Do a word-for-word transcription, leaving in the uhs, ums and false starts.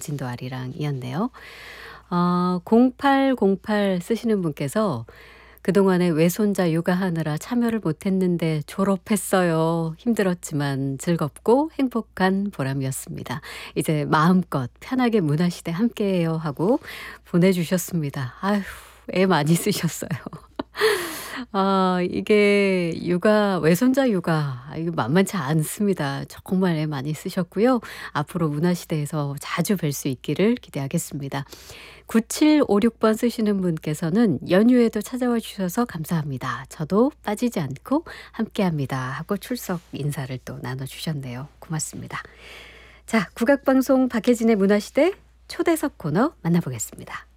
진도 아리랑이었네요. 어, 공팔공팔 쓰시는 분께서 그동안에 외손자 육아하느라 참여를 못했는데 졸업했어요. 힘들었지만 즐겁고 행복한 보람이었습니다. 이제 마음껏 편하게 문화시대 함께해요 하고 보내주셨습니다. 아휴, 애 많이 쓰셨어요. 아 이게 육아 외손자 육아 아 이거 만만치 않습니다. 정말 애 많이 쓰셨고요. 앞으로 문화시대에서 자주 뵐 수 있기를 기대하겠습니다. 구칠오육 번 쓰시는 분께서는 연휴에도 찾아와 주셔서 감사합니다. 저도 빠지지 않고 함께합니다 하고 출석 인사를 또 나눠주셨네요. 고맙습니다. 자, 국악방송 박혜진의 문화시대 초대석 코너 만나보겠습니다.